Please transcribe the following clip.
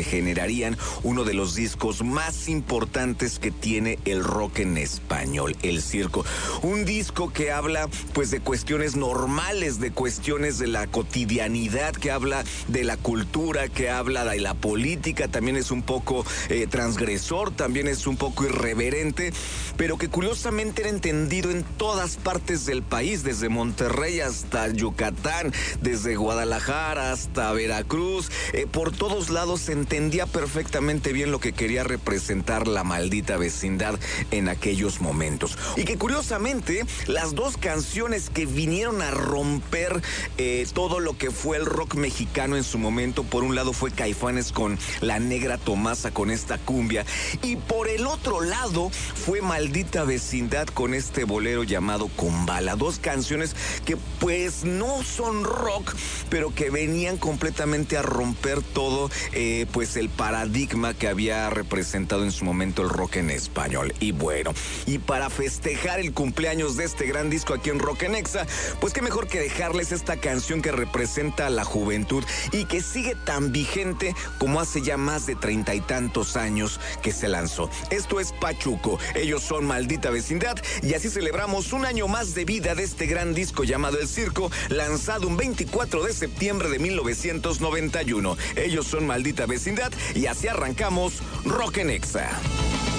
generarían uno de los discos más importantes que tiene el rock en español, El Circo. Un disco que habla pues de cuestiones normales, de cuestiones de la cotidianidad, que habla de la cultura, que habla de la política, también es un poco transgresor, también es un poco irreverente, pero que curiosamente era entendido en todas partes del país, desde Monterrey hasta Yucatán, desde Guadalajara hasta Veracruz, por todos lados se entendía perfectamente bien lo que quería representar La Maldita Vecindad en aquellos momentos. Y que curiosamente las dos canciones que vinieron a romper todo lo que fue el rock mexicano en su momento, por un lado fue Caifanes con La Negra Tomasa, con esta cumbia, y por el otro lado fue Maldita Vecindad con este bolero llamado Kumbala. Dos canciones que pues no son rock, pero que venían completamente a romper todo pues el paradigma que había representado en su momento el rock en español. Y bueno, y para festejar el cumpleaños de este gran disco aquí en Rock en Exa, pues qué mejor que dejarles esta canción que representa a la juventud y que sigue tan vigente como hace ya más de 30 y tantos años que se lanzó. Esto es Pachuco, ellos son Maldita Vecindad, y así celebramos un año más de vida de este gran disco llamado El Circo, lanzado un 24 de septiembre de 1991. Ellos son Maldita Vecindad y así arrancamos Rock en Exa.